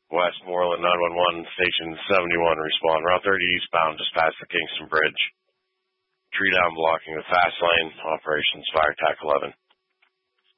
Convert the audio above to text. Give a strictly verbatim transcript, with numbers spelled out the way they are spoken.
Westmoreland nine one one, Station seventy-one, respond. Route thirty eastbound, just past the Kingston Bridge. Tree down blocking the fast lane. Operations Fire Tac eleven.